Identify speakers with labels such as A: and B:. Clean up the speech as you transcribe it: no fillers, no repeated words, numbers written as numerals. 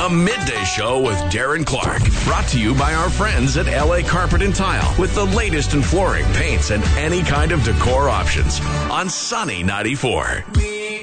A: The Midday Show with Darren Clark. Brought to you by our friends at LA Carpet and Tile with the latest in flooring, paints, and any kind of decor options on Sunny 94.